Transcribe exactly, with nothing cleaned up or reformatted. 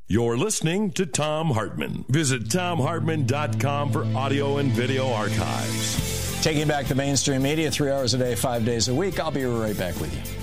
You're listening to Thom Hartmann. Visit Thom Hartmann dot com for audio and video archives. Taking back the mainstream media three hours a day, five days a week. I'll be right back with you.